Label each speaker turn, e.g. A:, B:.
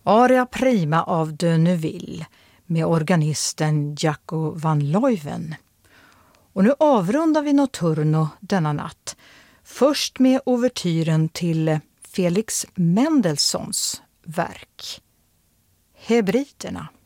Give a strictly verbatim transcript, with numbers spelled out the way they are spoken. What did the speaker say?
A: Aria prima av de Neuville med organisten Jaco van Leuven. Och nu avrundar vi Notturno denna natt. Först med ouvertyren till Felix Mendelssohns verk Hebriderna.